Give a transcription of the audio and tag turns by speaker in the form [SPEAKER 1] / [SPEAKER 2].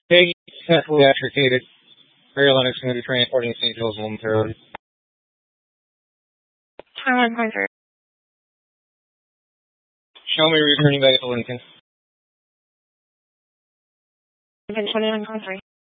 [SPEAKER 1] Peggy successfully extricated. Maryland is going to be transporting St. Joe's momentarily.
[SPEAKER 2] Timeline Hunter.
[SPEAKER 1] Show me returning back to Lincoln.
[SPEAKER 2] 29 Country.